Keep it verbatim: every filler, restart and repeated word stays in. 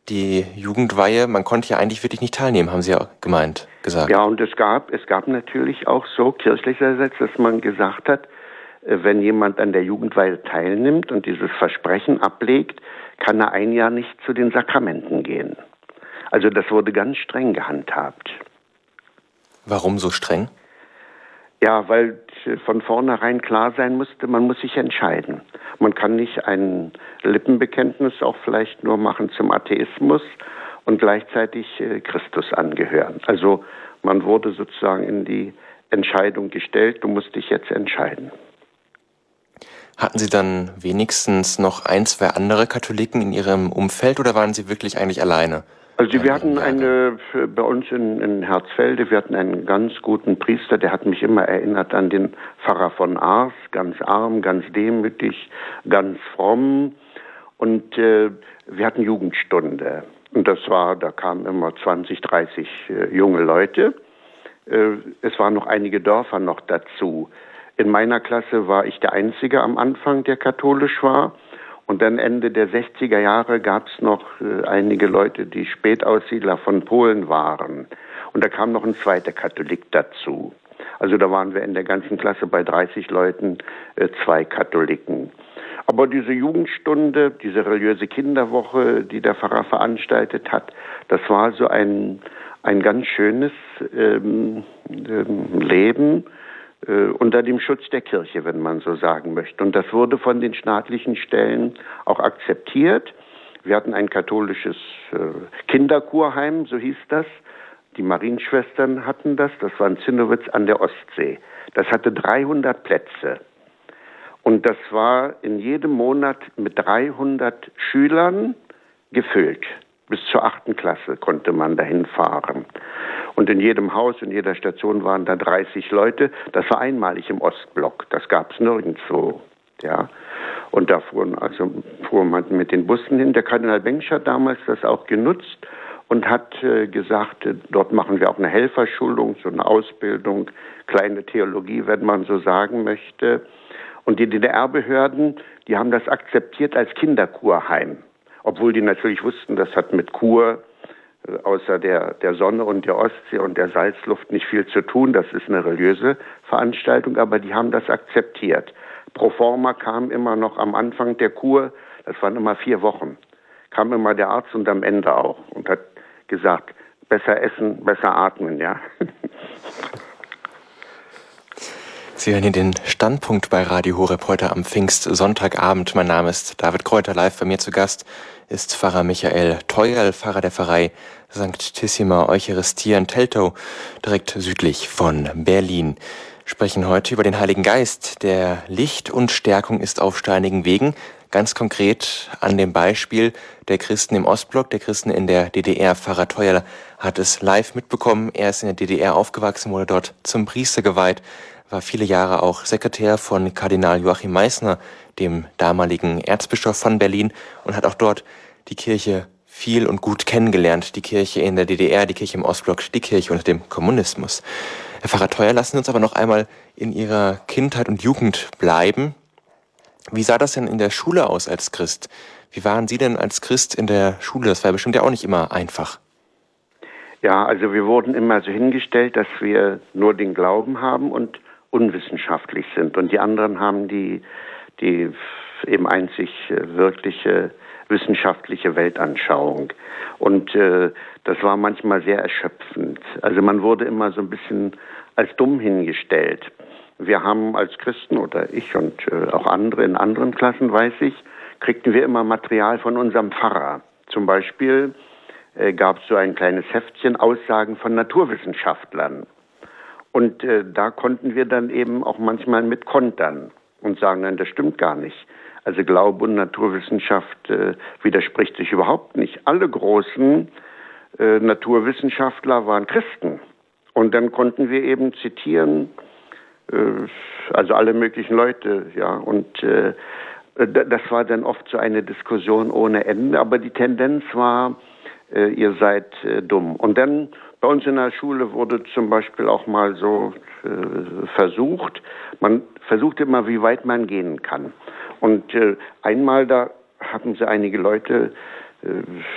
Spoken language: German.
die Jugendweihe, man konnte ja eigentlich wirklich nicht teilnehmen, haben Sie ja gemeint, gesagt. Ja, und es gab, es gab natürlich auch so kirchlicherseits, dass man gesagt hat, wenn jemand an der Jugendweihe teilnimmt und dieses Versprechen ablegt, kann er ein Jahr nicht zu den Sakramenten gehen. Also das wurde ganz streng gehandhabt. Warum so streng? Ja, weil von vornherein klar sein musste, man muss sich entscheiden. Man kann nicht ein Lippenbekenntnis auch vielleicht nur machen zum Atheismus und gleichzeitig Christus angehören. Also man wurde sozusagen in die Entscheidung gestellt, du musst dich jetzt entscheiden. Hatten Sie dann wenigstens noch ein, zwei andere Katholiken in Ihrem Umfeld oder waren Sie wirklich eigentlich alleine? Also wir hatten eine, bei uns in, in Herzfelde, wir hatten einen ganz guten Priester, der hat mich immer erinnert an den Pfarrer von Ars, ganz arm, ganz demütig, ganz fromm. Und äh, wir hatten Jugendstunde. Und das war, da kamen immer zwanzig, dreißig äh, junge Leute. Äh, es waren noch einige Dörfer noch dazu. In meiner Klasse war ich der Einzige am Anfang, der katholisch war. Und dann Ende der sechziger Jahre gab es noch äh, einige Leute, die Spätaussiedler von Polen waren. Und da kam noch ein zweiter Katholik dazu. Also da waren wir in der ganzen Klasse bei dreißig Leuten, äh, zwei Katholiken. Aber diese Jugendstunde, diese religiöse Kinderwoche, die der Pfarrer veranstaltet hat, das war so ein, ein ganz schönes ähm, ähm, Leben, unter dem Schutz der Kirche, wenn man so sagen möchte. Und das wurde von den staatlichen Stellen auch akzeptiert. Wir hatten ein katholisches äh, Kinderkurheim, so hieß das. Die Marienschwestern hatten das. Das war in Zinnowitz an der Ostsee. Das hatte dreihundert Plätze. Und das war in jedem Monat mit dreihundert Schülern gefüllt. Bis zur achten Klasse konnte man dahin fahren. Und in jedem Haus, in jeder Station waren da dreißig Leute. Das war einmalig im Ostblock. Das gab es nirgendwo. Ja. Und da fuhren, also, fuhr man mit den Bussen hin. Der Kardinal Bengsch hat damals das auch genutzt und hat äh, gesagt, äh, dort machen wir auch eine Helferschulung, so eine Ausbildung, kleine Theologie, wenn man so sagen möchte. Und die D D R-Behörden, die haben das akzeptiert als Kinderkurheim. Obwohl die natürlich wussten, das hat mit Kur außer der, der Sonne und der Ostsee und der Salzluft nicht viel zu tun. Das ist eine religiöse Veranstaltung, aber die haben das akzeptiert. Pro forma kam immer noch am Anfang der Kur, das waren immer vier Wochen, kam immer der Arzt und am Ende auch und hat gesagt, besser essen, besser atmen, ja. Sie hören hier den Standpunkt bei Radio Horeb heute am Pfingstsonntagabend. Mein Name ist David Kräuter, live bei mir zu Gast ist Pfarrer Michael Theuerl, Pfarrer der Pfarrei Sanctissima Eucharistia in Teltow, direkt südlich von Berlin. Wir sprechen heute über den Heiligen Geist, der Licht und Stärkung ist auf steinigen Wegen. Ganz konkret an dem Beispiel der Christen im Ostblock, der Christen in der D D R. Pfarrer Theuerl hat es live mitbekommen. Er ist in der D D R aufgewachsen, wurde dort zum Priester geweiht, war viele Jahre auch Sekretär von Kardinal Joachim Meissner, dem damaligen Erzbischof von Berlin, und hat auch dort die Kirche viel und gut kennengelernt. Die Kirche in der D D R, die Kirche im Ostblock, die Kirche unter dem Kommunismus. Herr Pfarrer Theuerl, lassen Sie uns aber noch einmal in Ihrer Kindheit und Jugend bleiben. Wie sah das denn in der Schule aus als Christ? Wie waren Sie denn als Christ in der Schule? Das war bestimmt ja auch nicht immer einfach. Ja, also wir wurden immer so hingestellt, dass wir nur den Glauben haben und unwissenschaftlich sind. Und die anderen haben die, die eben einzig wirkliche wissenschaftliche Weltanschauung. Und äh, das war manchmal sehr erschöpfend. Also man wurde immer so ein bisschen als dumm hingestellt. Wir haben als Christen oder ich und äh, auch andere in anderen Klassen, weiß ich, kriegten wir immer Material von unserem Pfarrer. Zum Beispiel äh, gab es so ein kleines Heftchen, Aussagen von Naturwissenschaftlern. Und äh, da konnten wir dann eben auch manchmal mit kontern und sagen, nein, das stimmt gar nicht. Also Glaube und Naturwissenschaft äh, widerspricht sich überhaupt nicht. Alle großen äh, Naturwissenschaftler waren Christen. Und dann konnten wir eben zitieren, äh, also alle möglichen Leute, ja. Und äh, das war dann oft so eine Diskussion ohne Ende. Aber die Tendenz war, äh, ihr seid äh, dumm. Und dann bei uns in der Schule wurde zum Beispiel auch mal so äh, versucht, man versucht immer, wie weit man gehen kann. Und äh, einmal da hatten sie einige Leute, äh,